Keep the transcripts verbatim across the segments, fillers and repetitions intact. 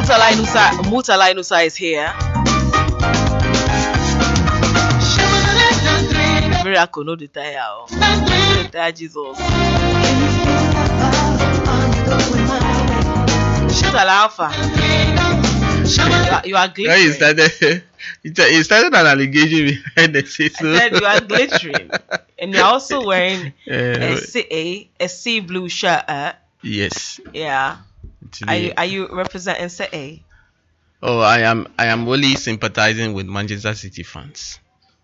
Murtala Inusa, Murtala Inusa is here. Miracle, no the tire. Oh. The tire, Jesus. Murtala Alpha. You are, you are glittering. You started, you started an allegation behind the scene. I said you are glittering. And you're also wearing uh, a, C, a, a sea blue shirt. Uh, yes. Yeah. Today. Are you are you representing C A? Oh, I am I am only sympathizing with Manchester City fans.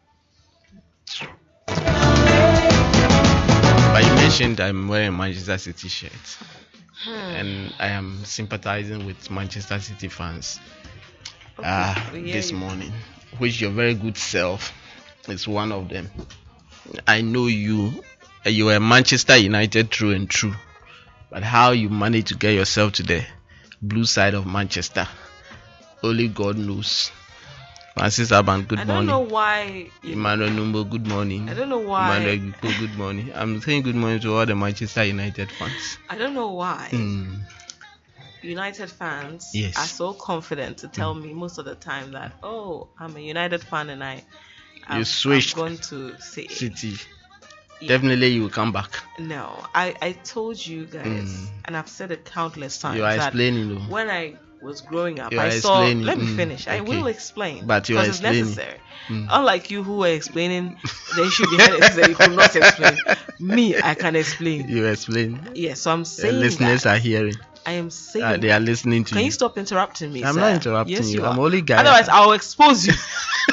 But you mentioned I'm wearing a Manchester City shirt. Hmm. And I am sympathizing with Manchester City fans okay. uh, this you. morning, which your very good self is one of them. I know you, you are Manchester United through and through, but how you managed to get yourself to the blue side of Manchester, only God knows. Francis Aban, good morning. I don't know why. Emmanuel Numbo, good morning. I don't know why. Emmanuel Gupo, good morning. I'm saying good morning to all the Manchester United fans. I don't know why. Mm. United fans yes. are so confident to tell mm. me most of the time that, oh, I'm a United fan and I, I'm, you switched I'm going to say City. Yeah. Definitely you will come back. No, I, I told you guys, mm. and I've said it countless times. You are that explaining though. When I was growing up, you I saw. Explaining. Let me mm, finish. okay. I will explain. But you are because it's explaining. necessary. Mm. Unlike you who were explaining the issue behind it, that you could not explain. Me, I can explain. You explain. Yes, yeah, so I'm saying. The listeners that are hearing. I am saying. Uh, they are listening to can you. Can you stop interrupting me? I'm sir? not interrupting yes, you. you I'm are. only guy. Otherwise, I'll expose you.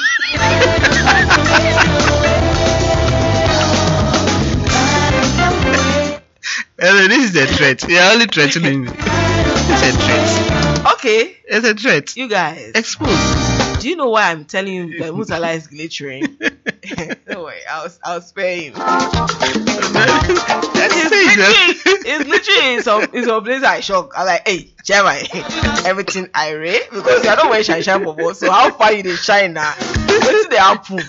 This is a threat. You're only threatening me. It's a threat. Okay. It's a threat. You guys. Expose. Do you know why I'm telling you that Murtala is glittering? Don't worry, I'll, I'll spare him. It's glittering in some, in some place I shock. I'm like, hey, Jeremy, everything I read because you're not wearing shine shine bubble. So how far you they shine now? What is the apple?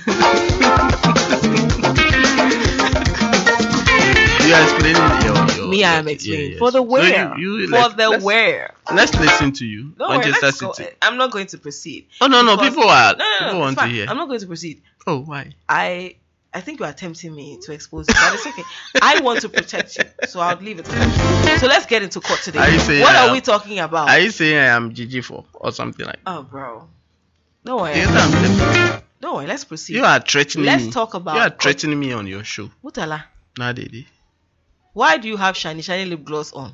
You are explaining your, your me. I'm explaining yeah, yes. for the wear. So you, you, for let's, the let's, wear. Let's listen to you. No, Manchester let's City. Go. I'm not going to proceed. Oh no, no, people are. No, no, no, people want fine. to hear. I'm not going to proceed. Oh, why? I. I think you are tempting me to expose you, but it's okay. I want to protect you, so I'll leave it. So let's get into court today. Are what are am, we talking about? Are you saying I am G G for or something like that? Oh, bro. Don't worry. Yes, Don't worry. Let's proceed. You are threatening let's me. Let's talk about. You are threatening me on your show. Murtala. Nah, Daddy. Why do you have shiny, shiny lip gloss on?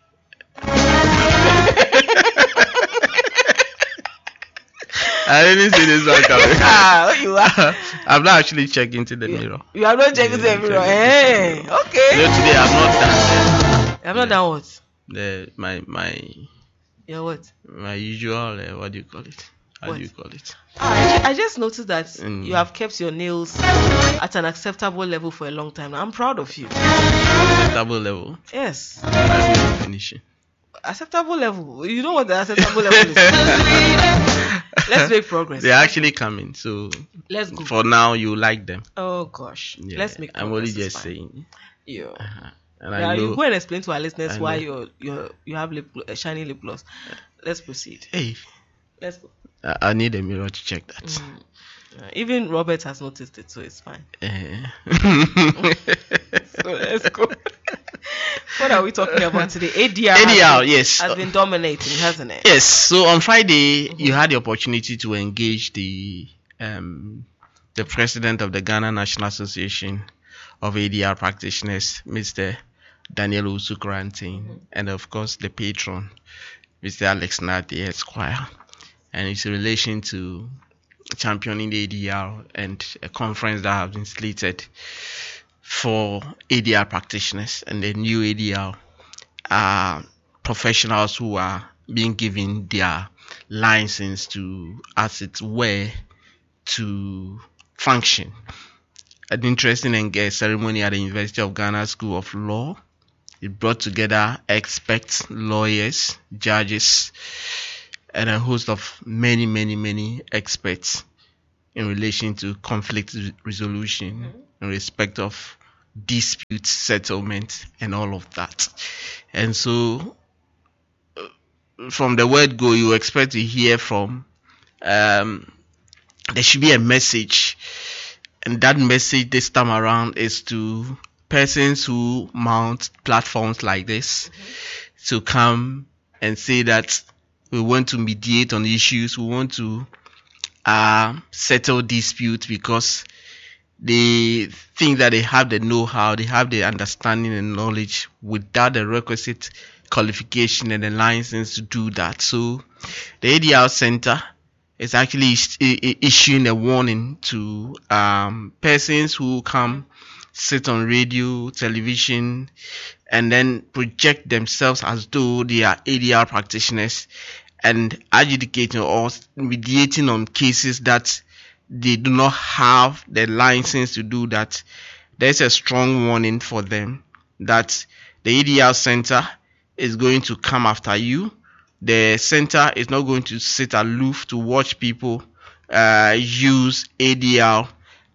I didn't see this one coming. Ah, what you are? I'm not actually checking into the mirror. You are not checking yeah, the mirror. Hey, okay. You know, today I'm not done. I'm not done what? The my my. Your what? My usual. Uh, what do you call it? How what? do you call it? Ah, I just noticed that mm. you have kept your nails at an acceptable level for a long time. I'm proud of you. Acceptable level. Yes. That's the definition. Acceptable level. You know what the acceptable level is? Let's make progress. They're actually coming, so let's go. For now, you like them. Oh gosh, yeah, let's make progress. I'm only just saying. Yeah. Uh-huh. And yeah, I know, you go and explain to our listeners why you you you have lip, uh, shiny lip gloss. Let's proceed. Hey, let's go. I, I need a mirror to check that. Mm. Uh, even Robert has noticed it, so it's fine. Uh. So let's go. What are we talking about today? A D R, A D R has, yes. has been dominating, hasn't it? Yes. So on Friday, mm-hmm. you had the opportunity to engage the um, the president of the Ghana National Association of A D R Practitioners, Mister Daniel Usukrantine, mm-hmm. and of course the patron, Mister Alex Nati Esquire, and it's in relation to championing the A D R and a conference that has been slated for A D R practitioners, and the new A D R are professionals who are being given their license to, as it were, to function. An interesting ceremony at the University of Ghana School of Law. It brought together experts, lawyers, judges, and a host of many, many, many experts in relation to conflict resolution, mm-hmm. in respect of dispute settlement and all of that. And so from the word go, you expect to hear from, um, there should be a message. And that message this time around is to persons who mount platforms like this, mm-hmm. to come and say that we want to mediate on issues, we want to uh, settle disputes because they think that they have the know-how, they have the understanding and knowledge without the requisite qualification and the license to do that. So the A D R Center is actually issuing a warning to um, persons who come sit on radio, television, and then project themselves as though they are A D R practitioners and adjudicating or mediating on cases that they do not have the license to do that. There's a strong warning for them that the A D R Center is going to come after you. The center is not going to sit aloof to watch people uh, use A D R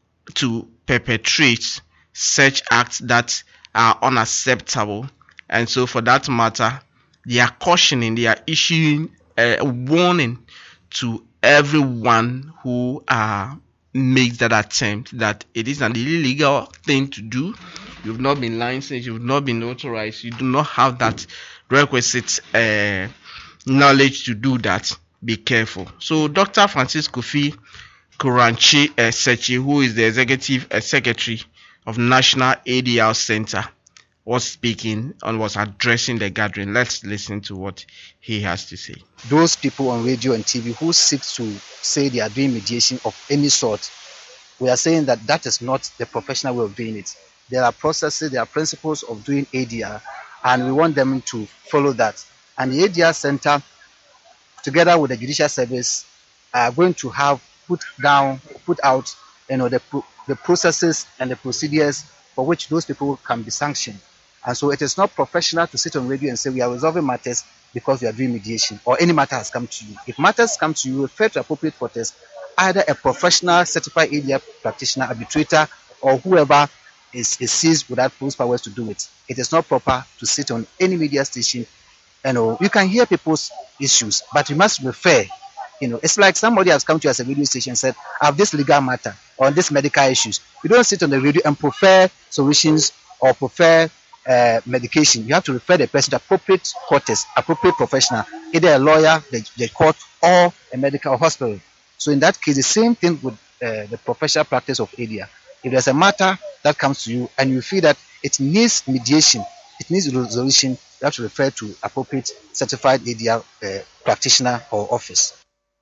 to perpetrate such acts that are unacceptable. And so for that matter, they are cautioning, they are issuing a warning to everyone who uh, makes that attempt that it is an illegal thing to do. You've not been licensed, you've not been authorized, you do not have that requisite uh, knowledge to do that. Be careful. So Doctor Francis Kofi Kuranchi uh, Sechi, who is the executive uh, secretary of National A D R Center, was speaking and was addressing the gathering. Let's listen to what he has to say. Those people on radio and T V who seek to say they are doing mediation of any sort, we are saying that that is not the professional way of doing it. There are processes, there are principles of doing A D R, and we want them to follow that. And the A D R Center, together with the Judicial Service, are going to have put down, put out, you know, the pro- the processes and the procedures for which those people can be sanctioned. And so it is not professional to sit on radio and say we are resolving matters because we are doing mediation or any matter has come to you. If matters come to you, refer to appropriate quarters, either a professional certified A D R practitioner, arbitrator, or whoever is, is seized with that those powers to do it. It is not proper to sit on any media station. You know, you can hear people's issues, but you must refer. You know, it's like somebody has come to you as a radio station and said, I have this legal matter or this medical issues. You don't sit on the radio and prefer solutions or prefer uh, medication. You have to refer the person to appropriate quarters, appropriate professional, either a lawyer, the, the court, or a medical hospital. So in that case, the same thing with uh, the professional practice of A D R. If there's a matter that comes to you and you feel that it needs mediation, it needs resolution, you have to refer to appropriate certified A D R uh, practitioner or office.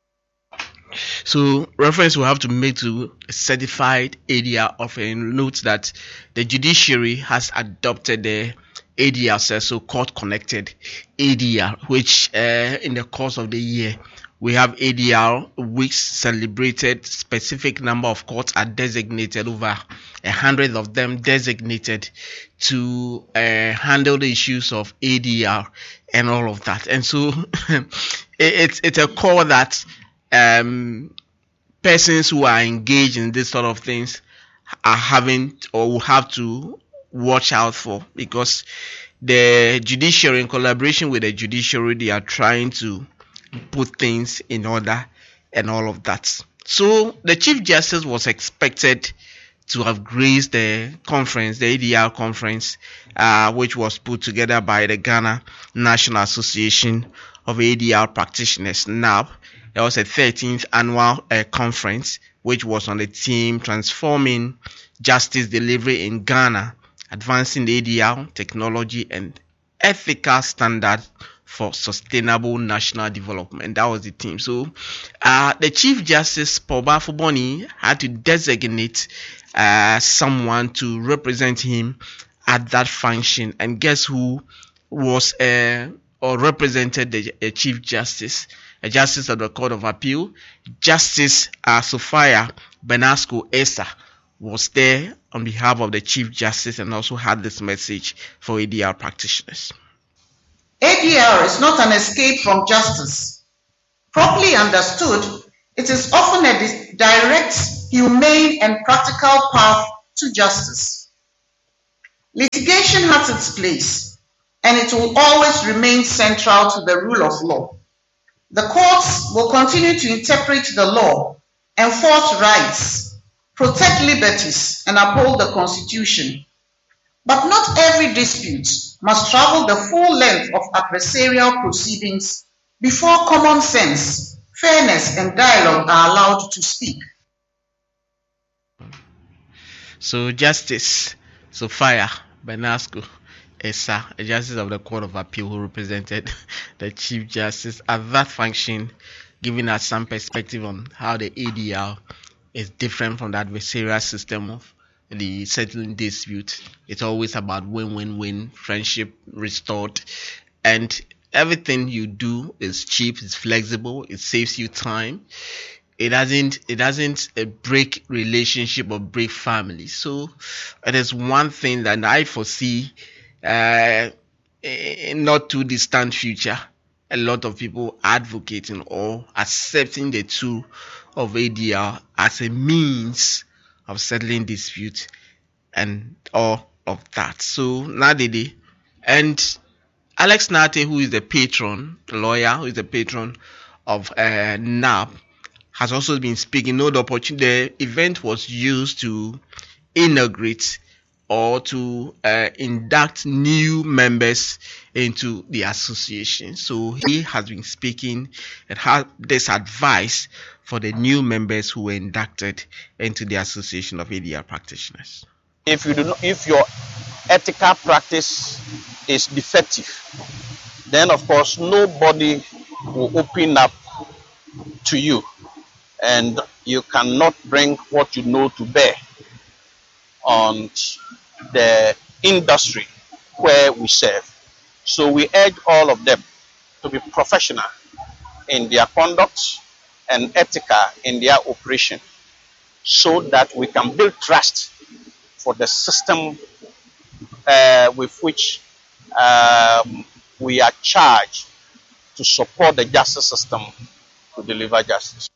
So reference will have to make to a certified A D R office. And note that the judiciary has adopted the A D R, so court connected A D R, which uh, in the course of the year we have A D R weeks celebrated. Specific number of courts are designated, over a hundred of them designated to uh, handle the issues of A D R and all of that. And so it's it's a call that um, persons who are engaged in this sort of things are having or will have to watch out for, because the judiciary, in collaboration with the judiciary, they are trying to put things in order and all of that. So the Chief Justice was expected to have graced the conference, the A D R conference, uh, which was put together by the Ghana National Association of A D R Practitioners, N A B. There was a thirteenth annual uh, conference, which was on the theme Transforming Justice Delivery in Ghana, Advancing the A D R Technology and Ethical Standard for Sustainable National Development. That was the theme. So uh, the Chief Justice, Paul Bafuboni, had to designate uh, someone to represent him at that function. And guess who was uh, or represented the uh, Chief Justice? A Justice of the Court of Appeal, Justice uh, Sophia Benasco Esa, was there on behalf of the Chief Justice and also had this message for A D R practitioners. A D R is not an escape from justice. Properly understood, it is often a direct, humane, and practical path to justice. Litigation has its place, and it will always remain central to the rule of law. The courts will continue to interpret the law, enforce rights, protect liberties, and uphold the Constitution. But not every dispute must travel the full length of adversarial proceedings before common sense, fairness, and dialogue are allowed to speak. So Justice Sophia Benasco Esa, a justice of the Court of Appeal who represented the Chief Justice at that function, giving us some perspective on how the A D R is different from the adversarial system of the settling dispute. It's always about win-win-win, friendship restored, and everything you do is cheap, it's flexible, it saves you time. It doesn't it doesn't uh, break relationship or break family. So it is one thing that I foresee uh, in not too distant future, a lot of people advocating or accepting the tool of A D R as a means of settling dispute and all of that. So Nadede and Alex Nartey, who is the patron, the lawyer who is the patron of uh, N A B, has also been speaking. No, the opportunity, the event was used to inaugurate or to uh, induct new members into the association. So he has been speaking and had this advice for the new members who were inducted into the Association of A D R Practitioners. If you do not, if your ethical practice is defective, then of course nobody will open up to you, and you cannot bring what you know to bear on the industry where we serve. So we urge all of them to be professional in their conduct and ethical in their operation, so that we can build trust for the system uh, with which um, we are charged to support the justice system to deliver justice.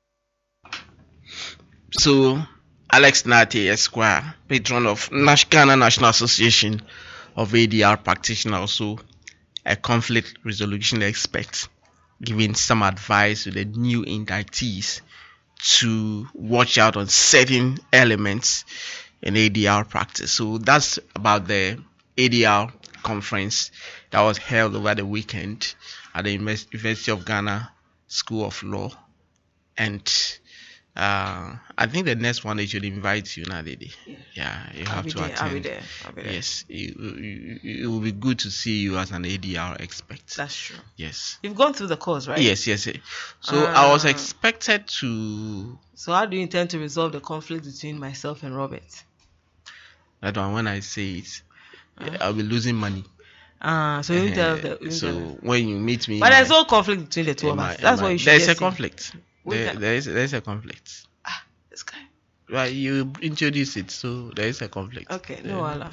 So Alex Nartey Esquire, patron of Ghana National Association of A D R Practitioners, also a conflict resolution expert, giving some advice to the new inductees to watch out on certain elements in A D R practice. So that's about the A D R conference that was held over the weekend at the University of Ghana School of Law. And uh, I think the next one they should invite you now, lady. Yeah, yeah, you have to there, attend. I'll be there. I'll be there. Yes, it, it, it will be good to see you as an A D R expert. That's true. Yes. You've gone through the course, right? Yes, yes. yes. So uh, I was Ah. expected to. So how do you intend to resolve the conflict between myself and Robert? That one, when I say it, I'll be losing money. Ah, so you tell the. You So tell when you meet me, but there's my- no conflict between the two in of my- us. That's in what my- you should There's just a say. conflict. We There, can- there is there is a conflict. Ah, this guy. Right, you introduce it, so there is a conflict. Okay, no Allah.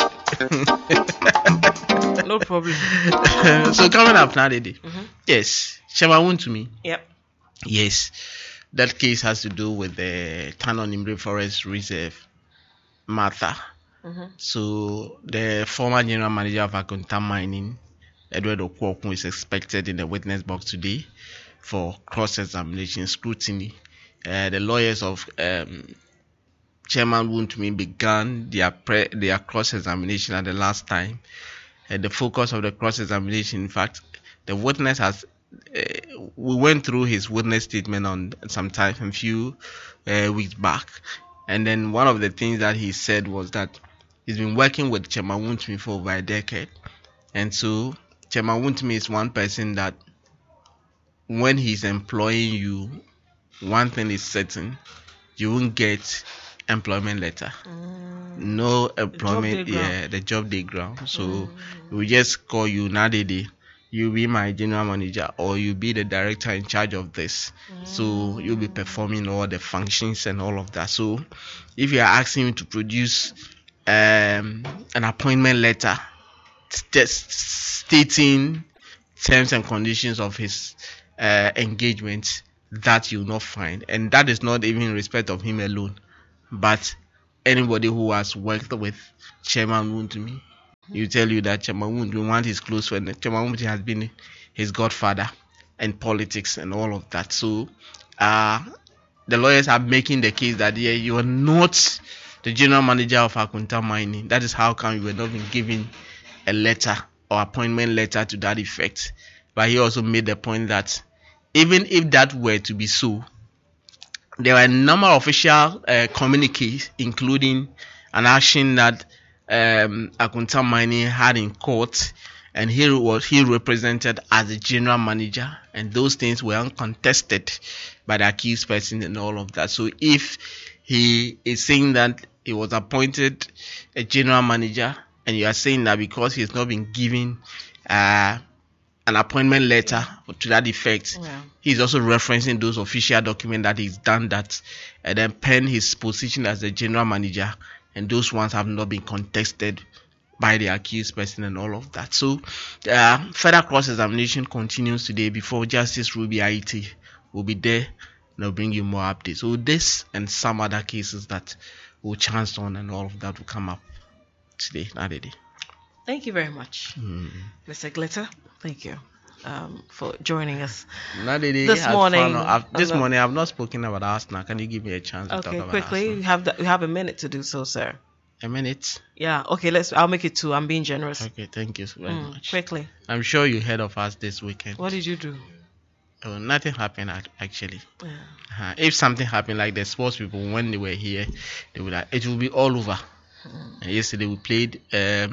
No problem. So coming up now, Dede. Mhm. Yes, Shema to me. Yep. Yes, that case has to do with the Tanon Imre Forest Reserve matter. Mhm. So the former general manager of Akonta Mining, Edward Okwokun, is expected in the witness box today for cross-examination scrutiny. Uh, the lawyers of um, Chairman Wontumi began their pre- their cross-examination at the last time. And the focus of the cross-examination, in fact, the witness has. Uh, we went through his witness statement on some time, a few uh, weeks back, and then one of the things that he said was that he's been working with Chairman Wontumi for over a decade, and so Chairman Wontumi is one person that when he's employing you, one thing is certain, you won't get employment letter. No employment, day ground. yeah, the job day ground. So we just call you now, Dede. You be my general manager, or you be the director in charge of this. So you'll be performing all the functions and all of that. So if you are asking me to produce um, an appointment letter, just stating terms and conditions of his uh, engagement, that you'll not find, and that is not even in respect of him alone, but anybody who has worked with Chairman Wontumi, you tell you that Chairman Wontumi, one his close friend, Chairman Wontumi has been his godfather, and politics and all of that. So uh, the lawyers are making the case that yeah, you are not the general manager of Akunta Mining. That is how come you were not been given a letter or appointment letter to that effect. But he also made the point that even if that were to be so, there were a number of official uh, communiques, including an action that um, Akunta Mining had in court, and he was he represented as the general manager, and those things were uncontested by the accused person and all of that. So if he is saying that he was appointed a general manager, and you are saying that because he has not been given uh, an appointment letter to that effect, yeah. He's also referencing those official documents that he's done that, and then pen his position as the general manager, and those ones have not been contested by the accused person and all of that. So uh, further cross-examination continues today before Justice Ruby Aiti will be there, and they'll bring you more updates. So this and some other cases that will chance on and all of that will come up today, not today. Thank you very much, mm. Mister Glitter. Thank you um, for joining us Nadidi, this morning. I've, this the, morning, I've not spoken about Arsenal. Can you give me a chance okay, to talk about quickly, Arsenal? you have the, you have a minute to do so, sir. A minute? Yeah. Okay. Let's. I'll make it two. I'm being generous. Okay. Thank you very mm, much. Quickly. I'm sure you heard of us this weekend. What did you do? Oh, nothing happened actually. Yeah. Uh, if something happened, like the sports people when they were here, they would like, it will be all over. Mm. And yesterday we played. Um,